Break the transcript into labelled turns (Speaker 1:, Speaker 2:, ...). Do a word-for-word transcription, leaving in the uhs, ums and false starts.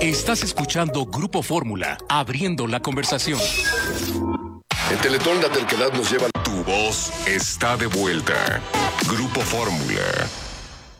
Speaker 1: Estás escuchando Grupo Fórmula, abriendo la conversación.
Speaker 2: En Teletón la terquedad nos lleva...
Speaker 3: Tu voz está de vuelta. Grupo Fórmula.